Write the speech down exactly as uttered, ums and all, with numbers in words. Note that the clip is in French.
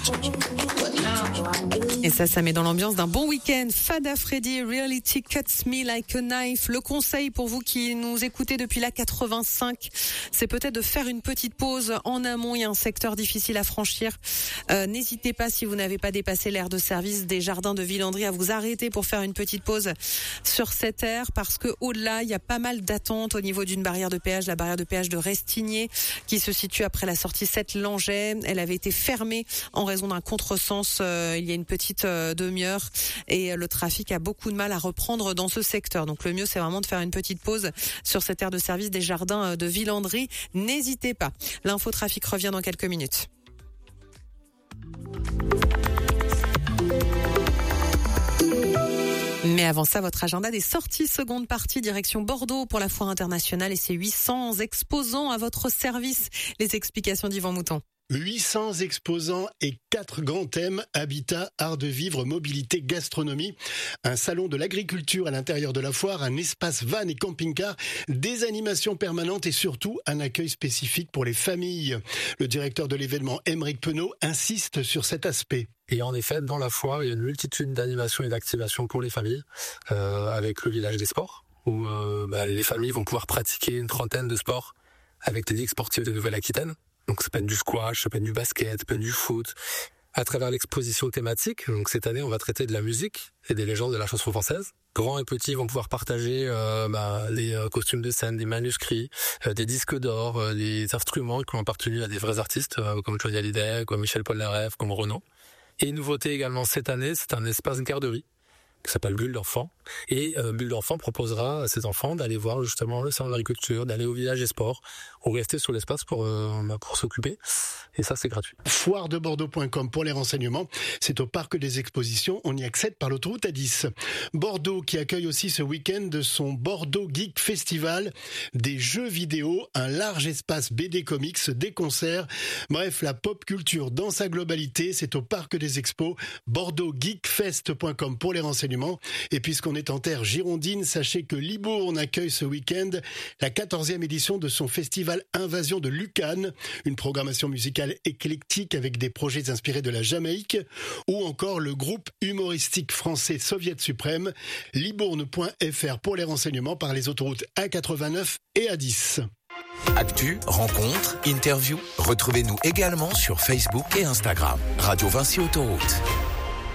Et ça, ça met dans l'ambiance d'un bon week-end. Fada Freddy, Reality Cuts Me Like a Knife. Le conseil pour vous qui nous écoutez depuis la quatre-vingt-cinq, c'est peut-être de faire une petite pause en amont. Il y a un secteur difficile à franchir. Euh, n'hésitez pas, si vous n'avez pas dépassé l'aire de service des jardins de Villandry, à vous arrêter pour faire une petite pause sur cette aire, parce que au-delà, il y a pas mal d'attentes au niveau d'une barrière de péage, la barrière de péage de Restigné, qui se situe après la sortie sept Langeais. Elle avait été fermée en raison d'un contresens euh, il y a une petite euh, demi-heure, et le trafic a beaucoup de mal à reprendre dans ce secteur. Donc le mieux, c'est vraiment de faire une petite pause sur cette aire de service des jardins de Villandry. N'hésitez pas. L'infotrafic revient dans quelques minutes. Mais avant ça, votre agenda des sorties, seconde partie, direction Bordeaux pour la foire internationale et ses huit cents exposants à votre service. Les explications d'Yvan Mouton. huit cents exposants et quatre grands thèmes: habitat, art de vivre, mobilité, gastronomie. Un salon de l'agriculture à l'intérieur de la foire, un espace van et camping-car, des animations permanentes et surtout un accueil spécifique pour les familles. Le directeur de l'événement, Aymeric Penaud, insiste sur cet aspect. Et en effet, dans la foire, il y a une multitude d'animations et d'activations pour les familles, euh, avec le village des sports, où euh, bah, les familles vont pouvoir pratiquer une trentaine de sports avec les ligues sportives de Nouvelle-Aquitaine. Donc ça peut être du squash, ça peut être du basket, ça peut être du foot. À travers l'exposition thématique, donc cette année, on va traiter de la musique et des légendes de la chanson française. Grands et petits vont pouvoir partager euh, bah, les euh, costumes de scène, des manuscrits, euh, des disques d'or, euh, des instruments qui ont appartenu à des vrais artistes, euh, comme Johnny Hallyday, comme Michel Polnareff, comme Renaud. Et nouveauté également cette année, c'est un espace garderie qui s'appelle Bulle d'enfant. Et euh, Bulle d'enfant proposera à ses enfants d'aller voir justement le salon d'agriculture, d'aller au village des sports, ou rester sur l'espace pour euh, pour s'occuper. Et ça, c'est gratuit. foire de bordeaux point com pour les renseignements. C'est au parc des expositions. On y accède par l'autoroute A dix. Bordeaux qui accueille aussi ce week-end de son Bordeaux Geek Festival, des jeux vidéo, un large espace B D Comics, des concerts. Bref, la pop culture dans sa globalité. C'est au parc des expos, bordeaux geek fest point com pour les renseignements. Et puisqu'on est en terre girondine, sachez que Libourne accueille ce week-end la quatorzième édition de son festival Invasion de Lucan, une programmation musicale éclectique avec des projets inspirés de la Jamaïque, ou encore le groupe humoristique français Soviet Suprême. Libourne point f r pour les renseignements par les autoroutes A quatre-vingt-neuf et A dix. Actu, rencontres, interviews, retrouvez-nous également sur Facebook et Instagram. Radio Vinci Autoroute.